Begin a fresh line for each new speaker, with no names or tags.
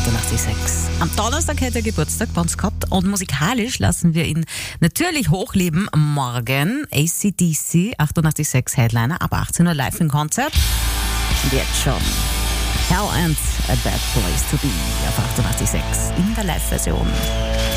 88,6. Am Donnerstag hätte er Geburtstag bei uns gehabt und musikalisch lassen wir ihn natürlich hochleben. Morgen AC/DC, 88,6 Headliner, ab 18 Uhr live im Konzert. Und jetzt schon Hell and a Bad Place to Be auf 88,6 in der Live-Version.